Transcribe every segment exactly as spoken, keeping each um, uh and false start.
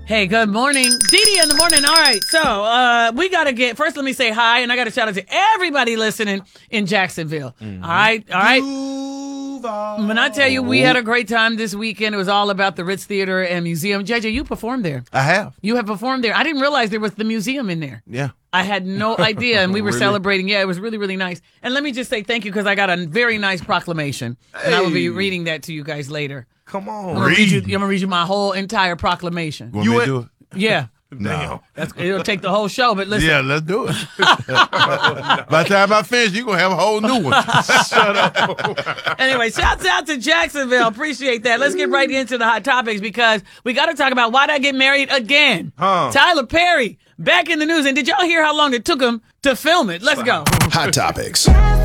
Hey, good morning. Dee Dee in the morning. All right, so uh, we got to get, first let me say hi, and I got to shout out to everybody listening in Jacksonville. Mm-hmm. All right, all right. Duval. When I tell you we had a great time this weekend, it was all about the Ritz Theater and Museum. J J, you performed there. I have. You have performed there. I didn't realize there was the museum in there. Yeah. I had no idea, and we were Really? celebrating. Yeah, it was really, really nice. And let me just say thank you because I got a very nice proclamation, and I will be reading that to you guys later. Come on. I'm gonna read you, I'm gonna read you my whole entire proclamation. Want you me to do it? Yeah. No. That's, it'll take the whole show, but listen. Yeah, let's do it. By the time I finish, you're going to have a whole new one. Shut up. Anyway, shouts out to Jacksonville. Appreciate that. Let's get right into the hot topics because we got to talk about why'd I get married again. Huh. Tyler Perry, back in the news. And did y'all hear how long it took him to film it? Let's go. Hot topics.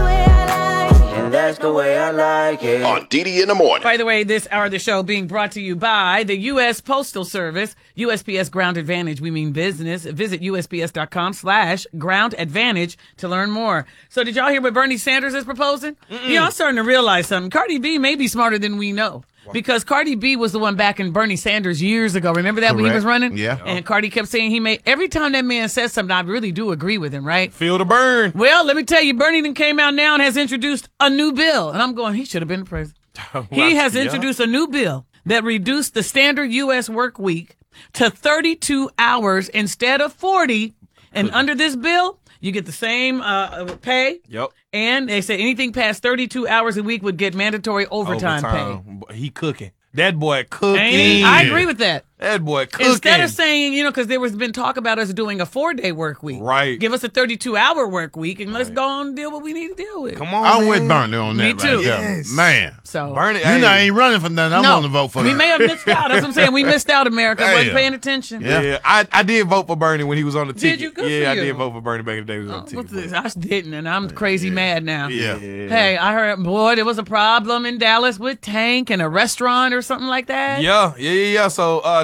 And that's the way I like it. On Dee Dee in the morning. By the way, this hour of the show being brought to you by the U S Postal Service, U S P S Ground Advantage. We mean business. Visit U S P S dot com slash ground advantage to learn more. So did y'all hear what Bernie Sanders is proposing? Mm-mm. You know, I'm starting to realize something. Cardi B may be smarter than we know. Because Cardi B was the one backing Bernie Sanders years ago. Remember that? Correct. When he was running? Yeah. And Cardi kept saying he made, every time that man says something, I really do agree with him, right? Feel the burn. Well, let me tell you, Bernie then came out now and has introduced a new bill. And I'm going, he should have been the president. He has introduced a new bill that reduced the standard U S work week to thirty-two hours instead of forty. And under this bill, you get the same uh, pay. Yep. And they say anything past thirty-two hours a week would get mandatory overtime, overtime. pay. He cooking. That boy cooking. Ain't he? I agree with that. That boy cooking. Instead of saying, you know, because there was been talk about us doing a four-day work week. Right. Give us a thirty-two hour work week, and let's go on and deal what we need to deal with. Come on, I'm man. with Bernie on that. Me too. Right there. Yes. Man. So Bernie, You hey, know, I ain't running for nothing. I'm no, going to vote for we that. may have missed out. That's what I'm saying. We missed out, America. Wasn't Damn. paying attention. Yeah. Yeah, I, I did vote for Bernie when he was on the Did ticket. you? Good yeah, for I you. did vote for Bernie back in the day. He was on Oh, the what's ticket. this? I didn't, and I'm crazy mad now. Yeah. Yeah. Hey, I heard, boy, there was a problem in Dallas with Tank and a restaurant or something like that. Yeah, yeah, yeah, yeah. So uh,